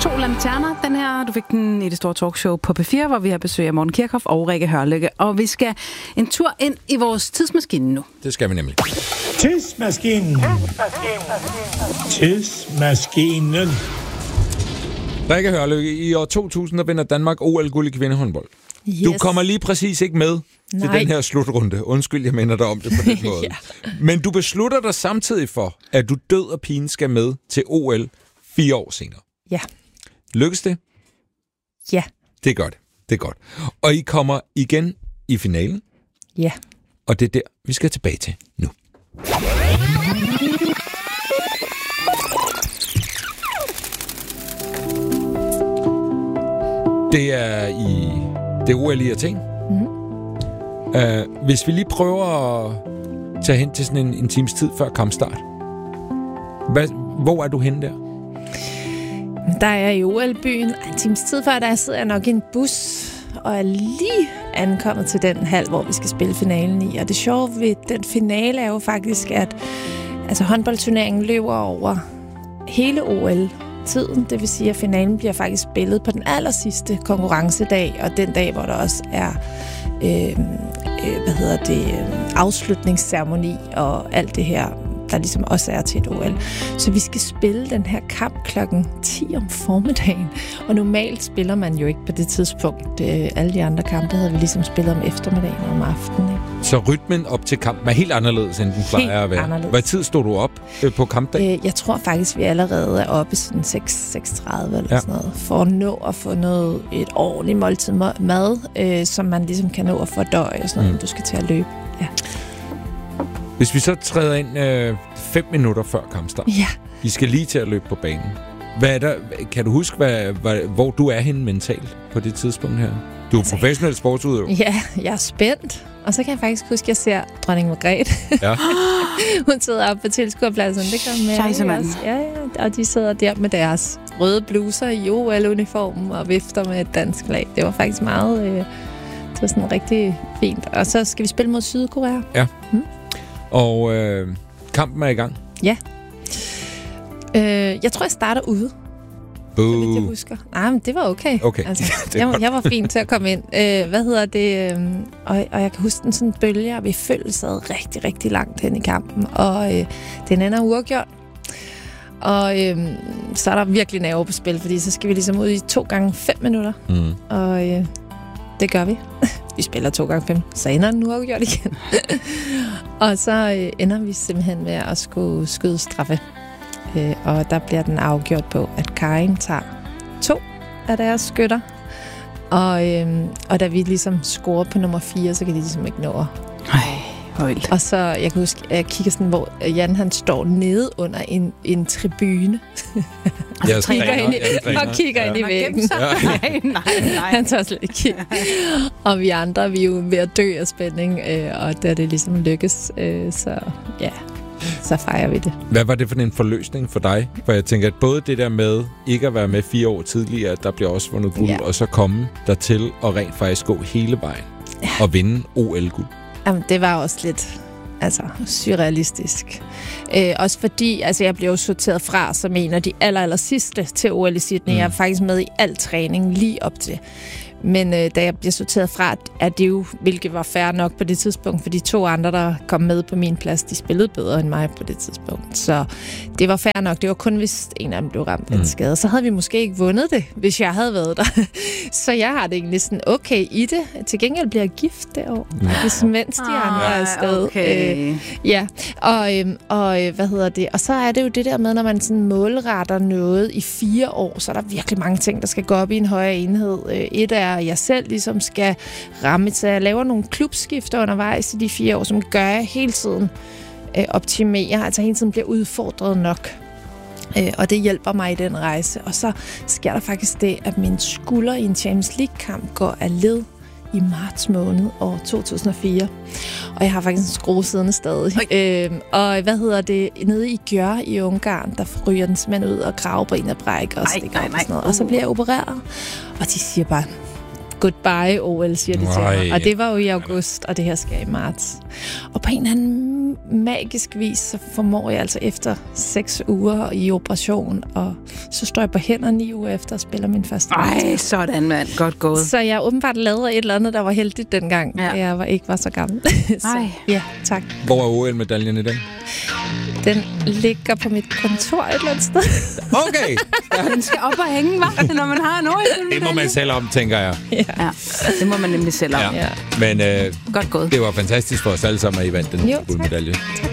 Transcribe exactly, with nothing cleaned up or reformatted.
To lanterner, den her, du fik den i det store talkshow på P fire, hvor vi har besøg af Morten Kirchhoff og Rikke Hørlykke. Og vi skal en tur ind i vores tidsmaskine nu. Det skal vi nemlig. Tidsmaskinen. Tidsmaskinen. Rikke Hørlykke, i år to tusind der vinder Danmark O L-guld i kvindehåndbold. Yes. Du kommer lige præcis ikke med Nej. til den her slutrunde. Undskyld, jeg minder dig om det på den måde. ja. Men du beslutter dig samtidig for, at du død og pine skal med til O L fire år senere. Ja. Lykkes det? Ja. Det gør det. Det er godt. Og I kommer igen i finalen? Ja. Og det er der, vi skal tilbage til nu. Det er i det er O L i Athen. Mm. Uh, hvis vi lige prøver at tage hen til sådan en, en times tid før kampstart. Hvad, hvor er du henne der? Der er i O L-byen. En times tid før, der sidder jeg nok i en bus og er lige ankommet til den hal, hvor vi skal spille finalen i. Og det sjove ved den finale er jo faktisk, at altså, håndboldturneringen løber over hele O L-tiden. Det vil sige, at finalen bliver faktisk spillet på den aller sidste konkurrencedag, og den dag, hvor der også er øh, øh, hvad hedder det, afslutningsceremoni og alt det her, der ligesom også er til et O L. Så vi skal spille den her kamp klokken ti om formiddagen. Og normalt spiller man jo ikke på det tidspunkt. Alle de andre kampe havde vi ligesom spillet om eftermiddagen og om aftenen. Ikke? Så rytmen op til kampen er helt anderledes, end den plejer at være? Anderledes. Hvad tid stod du op på kampdagen? Jeg tror faktisk, vi allerede er oppe sådan seks seks tredive eller ja. sådan noget. For at nå at få noget, et ordentligt måltid mad, øh, som man ligesom kan nå at fordøje og sådan noget, mm. du skal til at løbe. Ja. Hvis vi så træder ind øh, fem minutter før kampstart. Ja. I skal lige til at løbe på banen. Hvad er der, kan du huske, hvad, hvad, hvor du er henne mentalt på det tidspunkt her? Du er altså, professionel sportsudøver. Ja, jeg er spændt. Og så kan jeg faktisk huske, at jeg ser dronning Margrethe. Ja. Hun sidder oppe på tilskuerpladsen. Det gør med også. Ja, ja. Og de sidder der med deres røde bluser i O L-uniformen og vifter med et dansk flag. Det var faktisk meget... Øh, det var sådan rigtig fint. Og så skal vi spille mod Sydkorea. Ja. Hmm? Og øh, kampen er i gang? Ja. Øh, jeg tror, jeg starter ude. Boo. Så vidt jeg husker. Nej, men det var okay. okay. Altså, jeg, jeg var fin til at komme ind. Øh, hvad hedder det? Øh, og, og jeg kan huske den sådan en bølge, og vi følte sad rigtig, rigtig langt hen i kampen. Og øh, den ender uafgjort. Og øh, så er der virkelig nerve på spil, fordi så skal vi ligesom ud i to gange fem minutter. Mm. Og øh, det gør vi. Vi spiller to gange fem, så ender den uafgjort igen. Og så øh, ender vi simpelthen med at skulle skyde straffe. Øh, og der bliver den afgjort på, at Karin tager to af deres skytter. Og, øh, og da vi ligesom scorer på nummer fire, så kan de ligesom ikke nå at... Ej, højt. Og så, jeg kan huske, jeg kigger sådan, hvor Jan han står nede under en, en tribune. og jeg kigger træner, ind i, jeg og kigger ja. ind i væggen. Ja. nej, nej, nej. Han tager slet ikke kigge. Og vi andre, vi er jo ved at dø af spænding, øh, og da det ligesom lykkes, øh, så ja, så fejrer vi det. Hvad var det for en forløsning for dig? For jeg tænker, at både det der med ikke at være med fire år tidligere, der bliver også vundet guld, ja. og så komme dertil og rent faktisk gå hele vejen ja. og vinde O L-guld. Jamen, det var også lidt altså, surrealistisk. Øh, også fordi, altså, jeg blev jo sorteret fra som en af de aller, aller sidste til O L i Sydney. Mm. Jeg er faktisk med i al træning lige op til. Men øh, da jeg bliver sorteret fra, er det jo, hvilket var fair nok på det tidspunkt, for de to andre, der kom med på min plads, de spillede bedre end mig på det tidspunkt. Så det var fair nok. Det var kun, hvis en af dem blev ramt af en skade. Så havde vi måske ikke vundet det, hvis jeg havde været der. Så jeg har det egentlig sådan okay i det. Til gengæld bliver jeg gift derovre, hvis mens de andre er afsted. Okay. Øh, ja, og, øh, og hvad hedder det? Og så er det jo det der med, når man sådan målretter noget i fire år, så er der virkelig mange ting, der skal gå op i en højere enhed. Et er, at jeg selv ligesom skal ramme, så jeg laver nogle klubskifter undervejs i de fire år, som gør jeg hele tiden øh, optimere, altså hele tiden bliver udfordret nok. Øh, og det hjælper mig i den rejse. Og så sker der faktisk det, at min skulder i en Champions League-kamp går af led i marts måned år to tusind og fire. Og jeg har faktisk en skrue siddende stadig. Okay. Øhm, og hvad hedder det? Nede i Gjør i Ungarn, der ryger den simpelthen ud og gravbenet brækker og stikker op og sådan noget. Og så bliver jeg opereret. Og de siger bare, goodbye O L, siger de til mig. Og det var jo i august, og det her sker i marts. Og på en eller anden magisk vis, så formår jeg altså efter seks uger i operation, og så står jeg på hænder ni uger efter og spiller min første Ej, sådan mand. Godt gået. Så jeg åbenbart lavede et eller andet, der var heldigt dengang, ja. Jeg var, ikke var så gammel. Så, ja, tak. Hvor er O L-medaljen i den? Den ligger på mit kontor et eller andet sted. Okay. Ja. Den skal op og hænge, hva? Når man har en O L-medalje. Det må man selv om, tænker jeg. Ja, ja. Det må man nemlig selv om. Ja. Men øh, godt gået. Det var fantastisk for os alle sammen, at I vandt den guldmedalje.